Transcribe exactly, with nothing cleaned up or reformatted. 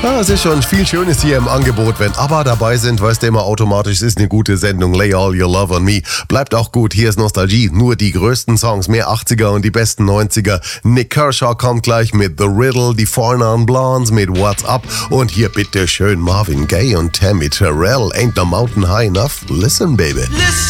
Ah, es ist schon viel Schönes hier im Angebot. Wenn ABBA dabei sind, weißt du immer automatisch, es ist eine gute Sendung. Lay all your love on me. Bleibt auch gut, hier ist Nostalgie. Nur die größten Songs, mehr achtziger und die besten neunziger. Nick Kershaw kommt gleich mit The Riddle, die Four Non Blondes mit What's Up. Und hier bitte schön Marvin Gaye und Tammy Terrell. Ain't no mountain high enough. Listen, baby. Listen.